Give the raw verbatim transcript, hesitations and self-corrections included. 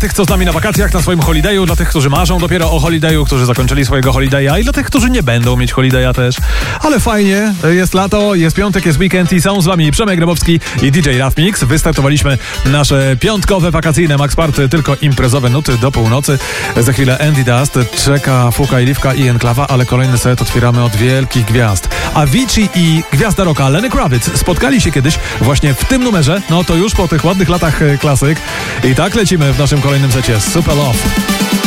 tych, co z nami na wakacjach, na swoim holidayu, dla tych, którzy marzą dopiero o holidayu, którzy zakończyli swojego holidaya i dla tych, którzy nie będą mieć holidaya też. Ale fajnie, jest lato, jest piątek, jest weekend i są z wami Przemek Grabowski i D J Raf Mix. Wystartowaliśmy nasze piątkowe, wakacyjne Max Party, tylko imprezowe nuty do północy. Za chwilę Andy Dust, czeka Fuka i Liwka i Enklawa, ale kolejny set otwieramy od wielkich gwiazd. Avicii i gwiazda rocka Lenny Kravitz spotkali się kiedyś właśnie w tym numerze, no to już po tych ładnych latach klasyk. I tak lecimy w naszym kolejnym secie Super Love.